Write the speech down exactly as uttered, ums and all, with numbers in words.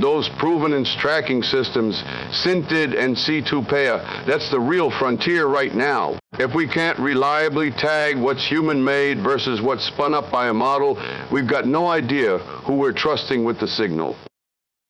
Those provenance tracking systems, SYNTID and C two P A, that's the real frontier right now. If we can't reliably tag what's human-made versus what's spun up by a model, we've got no idea who we're trusting with the signal.